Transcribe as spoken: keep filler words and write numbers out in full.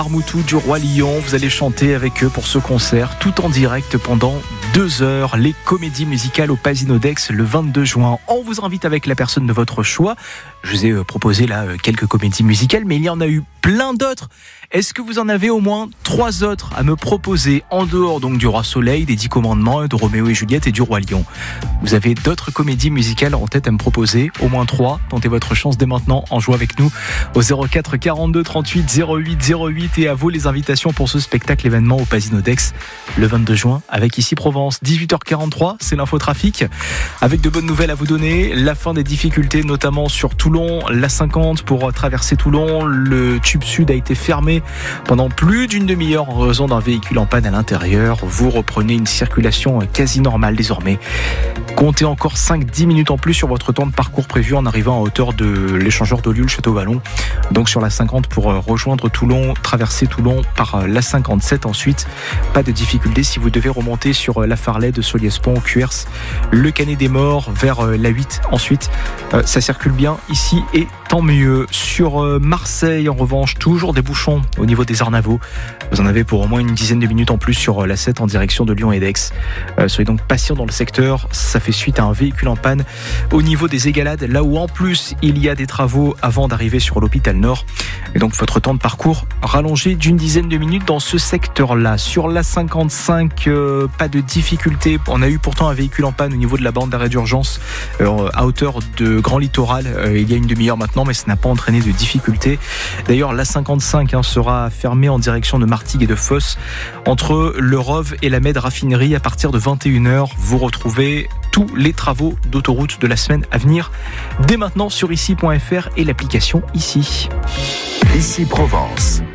Armoutou du Roi Lion, vous allez chanter avec eux pour ce concert, tout en direct pendant deux heures. Les comédies musicales au Pasino d'Aix le vingt-deux juin. On vous invite avec la personne de votre choix. Je vous ai proposé là quelques comédies musicales, mais il y en a eu plein d'autres. Est-ce que vous en avez au moins trois autres à me proposer en dehors donc du Roi Soleil, des Dix Commandements, de Roméo et Juliette et du Roi Lion? Vous avez d'autres comédies musicales en tête à me proposer? Au moins trois. Tentez votre chance dès maintenant en jouant avec nous au zéro quatre quarante-deux trente-huit zéro huit zéro huit. Et à vous les invitations pour ce spectacle événement au Pasino d'Aix le vingt-deux juin avec Ici Provence. dix-huit heures quarante-trois, c'est l'infotrafic avec de bonnes nouvelles à vous donner. La fin des difficultés notamment sur Toulon, l'A cinquante pour traverser Toulon. Le tube sud a été fermé pendant plus d'une demi-heure en raison d'un véhicule en panne à l'intérieur. Vous reprenez une circulation quasi normale désormais. Comptez encore cinq à dix minutes en plus sur votre temps de parcours prévu en arrivant à hauteur de l'échangeur d'Olieu, le Château-Vallon. Donc sur l'A cinquante pour rejoindre Toulon, traverser Toulon par l'A cinquante-sept ensuite. Pas de difficulté si vous devez remonter sur la Farley de Soliès-Pont, Cuers, le Canet des Morts vers l'A huit ensuite. Ça circule bien ici et tant mieux. Sur Marseille en revanche, toujours des bouchons au niveau des Arnavaux. Vous en avez pour au moins une dizaine de minutes en plus sur l'A sept en direction de Lyon et d'Aix. Euh, soyez donc patients dans le secteur. Ça fait suite à un véhicule en panne au niveau des Égalades, là où en plus il y a des travaux avant d'arriver sur l'hôpital Nord. Et donc votre temps de parcours rallongé d'une dizaine de minutes dans ce secteur-là. Sur l'A cinquante-cinq, euh, pas de difficulté. On a eu pourtant un véhicule en panne au niveau de la bande d'arrêt d'urgence euh, à hauteur de Grand Littoral euh, il y a une demi-heure maintenant, mais ça n'a pas entraîné de difficulté. D'ailleurs, l'A cinquante-cinq hein, sera fermé en direction de Martigues et de Fos entre le Rove et la Med Raffinerie à partir de vingt et une heures. Vous retrouvez tous les travaux d'autoroute de la semaine à venir dès maintenant sur ici point f r et l'application Ici. Ici Provence.